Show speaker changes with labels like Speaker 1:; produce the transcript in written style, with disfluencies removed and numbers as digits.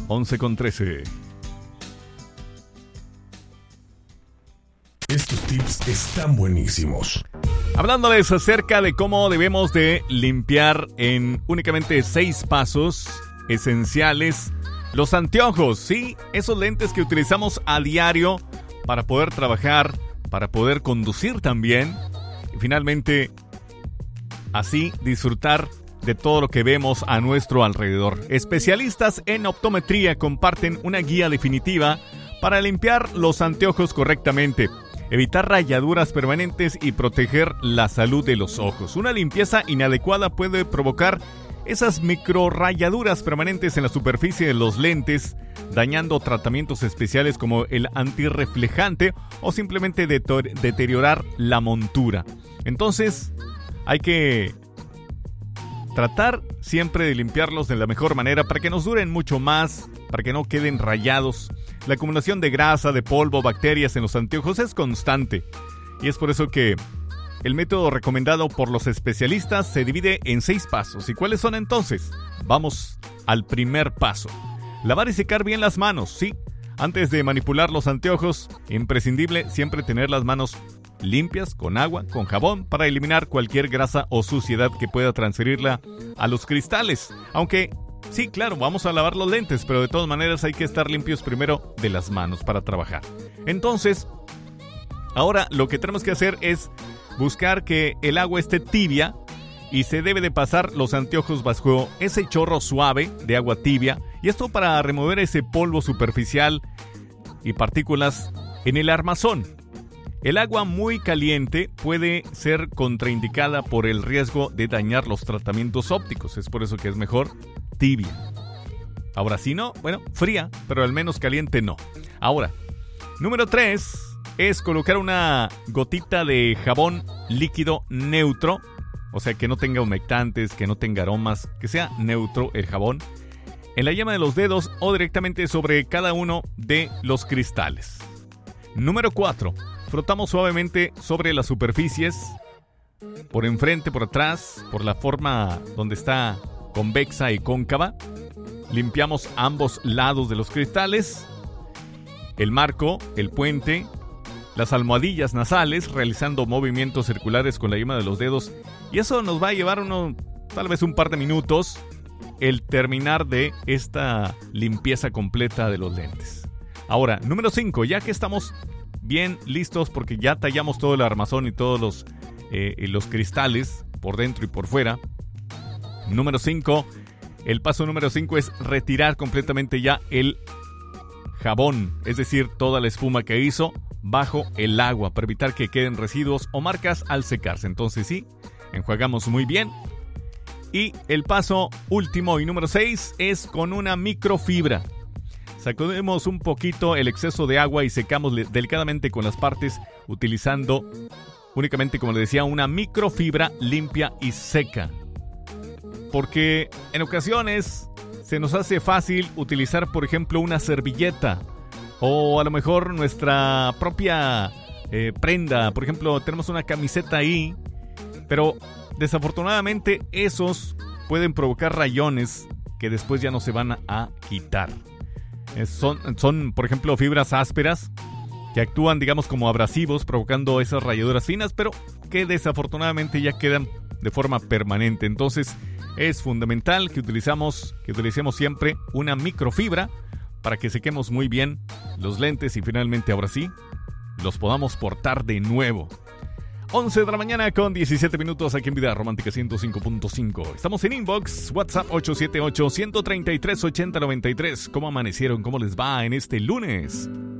Speaker 1: 11:13.
Speaker 2: Estos tips están buenísimos.
Speaker 1: Hablándoles acerca de cómo debemos de limpiar en únicamente 6 pasos esenciales los anteojos, ¿sí? Esos lentes que utilizamos a diario para poder trabajar, para poder conducir también y finalmente así disfrutar de todo lo que vemos a nuestro alrededor. Especialistas en optometría comparten una guía definitiva para limpiar los anteojos correctamente, evitar rayaduras permanentes y proteger la salud de los ojos. Una limpieza inadecuada puede provocar esas microrayaduras permanentes en la superficie de los lentes, dañando tratamientos especiales como el antirreflejante o simplemente deteriorar la montura. Entonces, hay que tratar siempre de limpiarlos de la mejor manera para que nos duren mucho más, para que no queden rayados. La acumulación de grasa, de polvo, bacterias en los anteojos es constante y es por eso que el método recomendado por los especialistas se divide en 6 pasos. ¿Y cuáles son entonces? Vamos al primer paso. Lavar y secar bien las manos, sí. Antes de manipular los anteojos, imprescindible siempre tener las manos limpias con agua, con jabón, para eliminar cualquier grasa o suciedad que pueda transferirla a los cristales. Aunque, sí, claro, vamos a lavar los lentes, pero de todas maneras hay que estar limpios primero de las manos para trabajar. Entonces, ahora lo que tenemos que hacer es buscar que el agua esté tibia y se debe de pasar los anteojos bajo ese chorro suave de agua tibia, y esto para remover ese polvo superficial y partículas en el armazón. El agua muy caliente puede ser contraindicada por el riesgo de dañar los tratamientos ópticos, es por eso que es mejor tibia. Ahora, si no, bueno, fría, pero al menos caliente no. Ahora, número 3 es colocar una gotita de jabón líquido neutro, o sea, que no tenga humectantes, que no tenga aromas, que sea neutro el jabón, en la yema de los dedos o directamente sobre cada uno de los cristales. Número 4. Frotamos suavemente sobre las superficies, por enfrente, por atrás, por la forma donde está convexa y cóncava. Limpiamos ambos lados de los cristales, el marco, el puente, las almohadillas nasales, realizando movimientos circulares con la yema de los dedos, y eso nos va a llevar tal vez un par de minutos el terminar de esta limpieza completa de los lentes. Ahora, número 5, ya que estamos bien listos porque ya tallamos todo el armazón y todos los cristales por dentro y por fuera. Número 5, el paso número 5 es retirar completamente ya el jabón, es decir, toda la espuma que hizo bajo el agua para evitar que queden residuos o marcas al secarse. Entonces sí, enjuagamos muy bien. Y el paso último y número 6 es con una microfibra. Sacudimos un poquito el exceso de agua y secamos delicadamente con las partes utilizando únicamente, como le decía, una microfibra limpia y seca. Porque en ocasiones se nos hace fácil utilizar, por ejemplo, una servilleta o a lo mejor nuestra propia prenda. Por ejemplo, tenemos una camiseta ahí, pero desafortunadamente esos pueden provocar rayones que después ya no se van a quitar. Son, por ejemplo, fibras ásperas que actúan, digamos, como abrasivos, provocando esas rayaduras finas, pero que desafortunadamente ya quedan de forma permanente. Entonces, es fundamental que utilicemos siempre una microfibra para que sequemos muy bien los lentes y finalmente, ahora sí, los podamos portar de nuevo. 11 de la mañana con 17 minutos aquí en Vida Romántica 105.5. Estamos en Inbox, WhatsApp 878-133-8093. ¿Cómo amanecieron? ¿Cómo les va en este lunes?